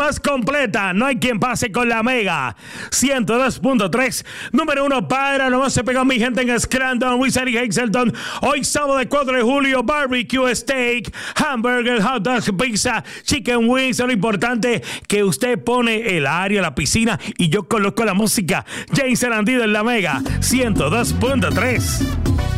más completa. No hay quien pase con la Mega 102.3. Número 1 para nomás se pegó mi gente en Scranton, Wizard y Hazleton. Hoy sábado 4 de julio, barbecue, steak, hamburger, hot dog, pizza, chicken wings. Lo importante que usted pone el área, la piscina y yo coloco la música. James Arandido en la Mega 102.3.